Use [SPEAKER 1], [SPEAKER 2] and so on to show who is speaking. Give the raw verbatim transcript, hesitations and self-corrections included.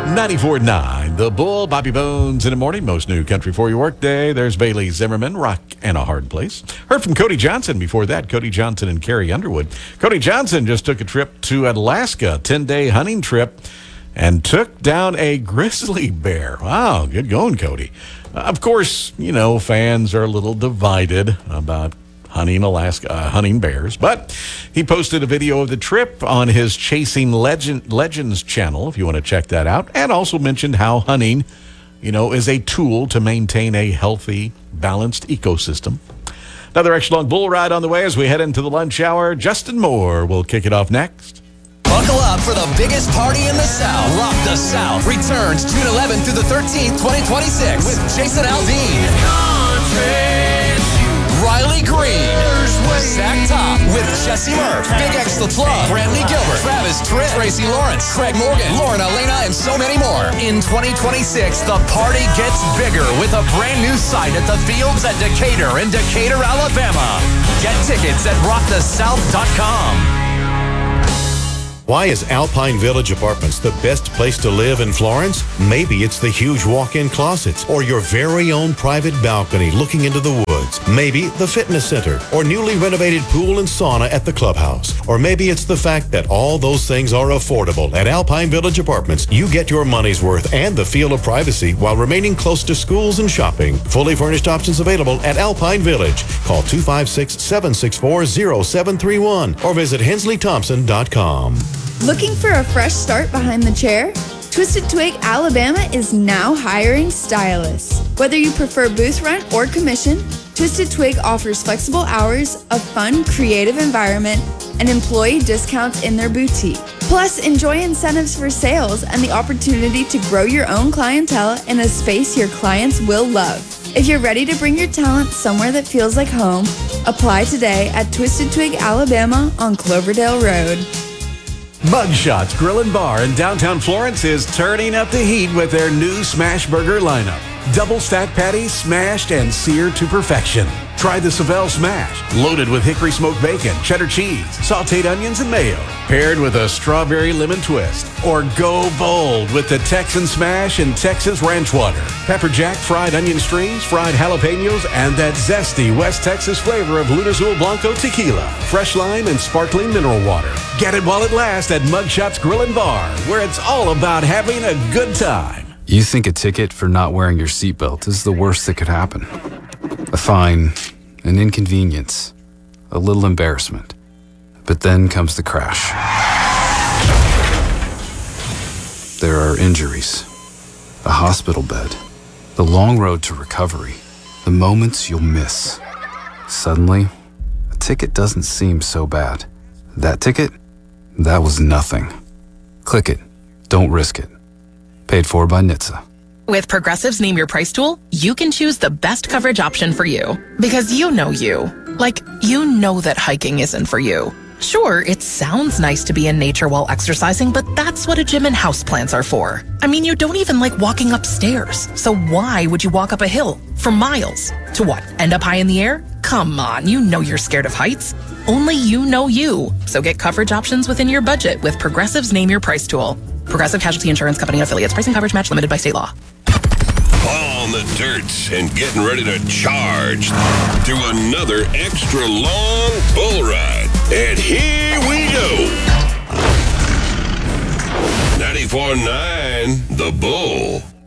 [SPEAKER 1] ninety-four point nine, The Bull, Bobby Bones in the morning. Most new country for your work day. There's Bailey Zimmerman, Rock and a Hard Place. Heard from Cody Johnson before that. Cody Johnson and Carrie Underwood. Cody Johnson just took a trip to Alaska, ten-day hunting trip, and took down a grizzly bear. Wow, good going, Cody. Uh, of course, you know, fans are a little divided about hunting Alaska, uh, hunting bears. But he posted a video of the trip on his Chasing Legend, Legends channel, if you want to check that out, and also mentioned how hunting, you know, is a tool to maintain a healthy, balanced ecosystem. Another extra-long bull ride on the way as we head into the lunch hour. Justin Moore will kick it off next.
[SPEAKER 2] Buckle up for the biggest party in the South. Rock the South returns June eleventh through the thirteenth, twenty twenty-six with Jason Aldean, Riley Green, Zach Top with Jesse Murph, Big X The Plug, Brantley Gilbert, Travis Tritt, Tracy Lawrence, Craig Morgan, Lauren Elena, and so many more. In twenty twenty-six, the party gets bigger with a brand new site at the Fields at Decatur in Decatur, Alabama. Get tickets at rock the south dot com.
[SPEAKER 3] Why is Alpine Village Apartments the best place to live in Florence? Maybe it's the huge walk-in closets or your very own private balcony looking into the woods. Maybe the fitness center or newly renovated pool and sauna at the clubhouse. Or maybe it's the fact that all those things are affordable. At Alpine Village Apartments, you get your money's worth and the feel of privacy while remaining close to schools and shopping. Fully furnished options available at Alpine Village. Call two five six, seven six four, zero seven three one or visit hensley thompson dot com.
[SPEAKER 4] Looking for a fresh start behind the chair? Twisted Twig Alabama is now hiring stylists. Whether you prefer booth rent or commission, Twisted Twig offers flexible hours, a fun, creative environment, and employee discounts in their boutique. Plus, enjoy incentives for sales and the opportunity to grow your own clientele in a space your clients will love. If you're ready to bring your talent somewhere that feels like home, apply today at Twisted Twig Alabama on Cloverdale Road.
[SPEAKER 1] Mugshots Grill and Bar in downtown Florence is turning up the heat with their new Smash Burger lineup. Double stack patties smashed and seared to perfection. Try the Savelle Smash, loaded with hickory smoked bacon, cheddar cheese, sauteed onions, and mayo, paired with a strawberry lemon twist. Or go bold with the Texan Smash and Texas Ranch Water. Pepper jack, fried onion strings, fried jalapenos, and that zesty West Texas flavor of Lunazul Blanco tequila, fresh lime, and sparkling mineral water. Get it while it lasts at Mugshots Grill and Bar, where it's all about having a good time.
[SPEAKER 5] You think a ticket for not wearing your seatbelt is the worst that could happen. A fine, an inconvenience, a little embarrassment. But then comes the crash. There are injuries, a hospital bed, the long road to recovery, the moments you'll miss. Suddenly, a ticket doesn't seem so bad. That ticket? That was nothing. Click it. Don't risk it. Paid for by N H T S A.
[SPEAKER 6] With Progressive's Name Your Price tool, you can choose the best coverage option for you. Because you know you. Like, you know that hiking isn't for you. Sure, it sounds nice to be in nature while exercising, but that's what a gym and houseplants are for. I mean, you don't even like walking upstairs. So why would you walk up a hill for miles? To what, end up high in the air? Come on, you know you're scared of heights. Only you know you. So get coverage options within your budget with Progressive's Name Your Price tool. Progressive Casualty Insurance Company and affiliates. Pricing coverage match limited by state law.
[SPEAKER 7] On the dirt and getting ready to charge to another extra long bull ride. And here we go. ninety-four point nine, The Bull.